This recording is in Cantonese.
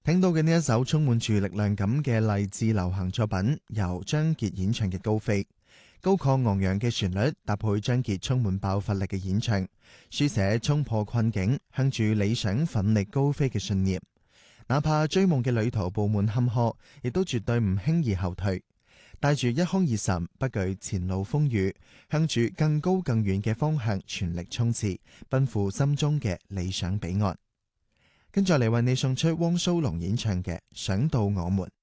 聽到嘅呢一首充滿住力量感嘅勵志流行作品，由張傑演唱嘅《高飛》，高亢昂揚嘅旋律搭配張傑充滿爆發力嘅演唱，書寫衝破困境、向住理想奮力高飛嘅信念。哪怕追夢嘅旅途布滿坎坷，亦都絕對唔輕易後退，帶住一腔熱忱，不懼前路風雨，向住更高更遠嘅方向全力衝刺，奔赴心中嘅理想彼岸。跟住嚟為你送出汪蘇泷演唱嘅《想到我們》。